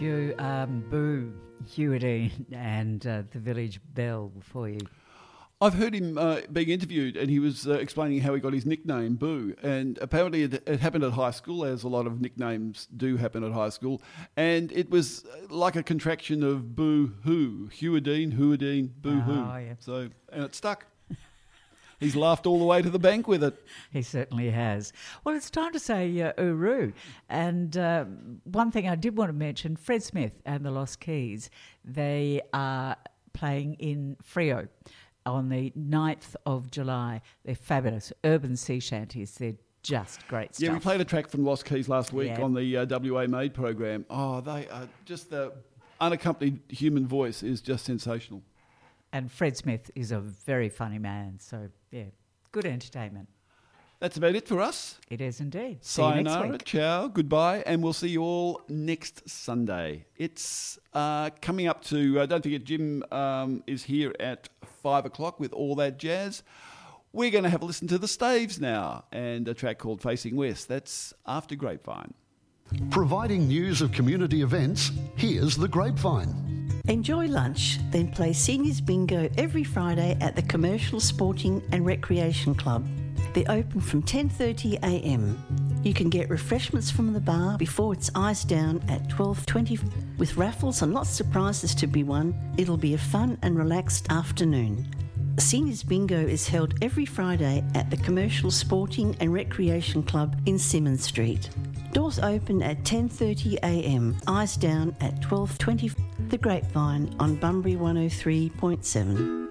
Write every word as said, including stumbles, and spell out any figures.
debut, um, Boo Hewardine and uh, the Village Bell for you. I've heard him uh, being interviewed, and he was uh, explaining how he got his nickname, Boo. And apparently it, it happened at high school, as a lot of nicknames do happen at high school. And it was like a contraction of Boo-hoo, Hewardine, Hewardine, Boo-hoo. Oh, yeah. So, and it stuck. He's laughed all the way to the bank with it. He certainly has. Well, it's time to say uh, Uru. And uh, one thing I did want to mention, Fred Smith and the Lost Keys, they are playing in Freo on the ninth of July. They're fabulous. Urban sea shanties. They're just great stuff. Yeah, we played a track from Lost Keys last week Yeah. on the uh, W A Made program. Oh, they are just the unaccompanied human voice is just sensational. And Fred Smith is a very funny man. So, yeah, good entertainment. That's about it for us. It is indeed. See you next Sayonara, week. ciao, goodbye, and we'll see you all next Sunday. It's uh, coming up to, uh, don't forget, Jim um, is here at five o'clock with all that jazz. We're going to have a listen to the Staves now and a track called Facing West. That's after Grapevine. Providing news of community events, here's The Grapevine. Enjoy lunch, then play Seniors Bingo every Friday at the Commercial Sporting and Recreation Club. They're open from ten thirty a m. You can get refreshments from the bar before it's iced down at twelve twenty. With raffles and lots of prizes to be won, it'll be a fun and relaxed afternoon. Seniors Bingo is held every Friday at the Commercial Sporting and Recreation Club in Symonds Street. Doors open at ten thirty a m, eyes down at twelve twenty. The Grapevine on Bunbury one oh three point seven.